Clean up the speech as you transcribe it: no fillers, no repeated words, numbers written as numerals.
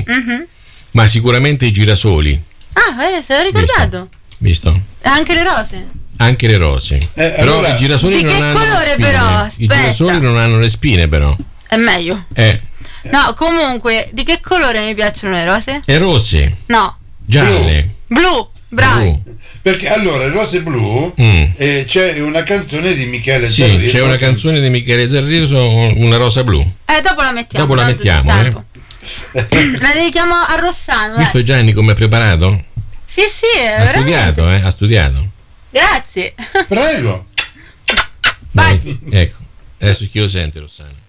Ma sicuramente i girasoli. Ah, se l'ho ricordato. Visto? Anche le rose. Anche le rose. Però allora, i girasoli di non che hanno colore le spine. però? I Aspetta. girasoli non hanno le spine però. È meglio. No, comunque, di che colore mi piacciono le rose? E rosse, No. gialle, Blu. Bravi. blu. Perché allora il Rose Blu c'è una canzone di Michele Sì, Zarrillo. c'è una canzone di Michele Zarrillo, Una rosa blu. Dopo la mettiamo. Dopo la tanto mettiamo, c'è tempo. La dedichiamo a Rossano. Visto Gianni come è preparato? Sì, Ha studiato, ha studiato. Grazie. Prego. Baci. Ecco, adesso chi lo sente Rossano?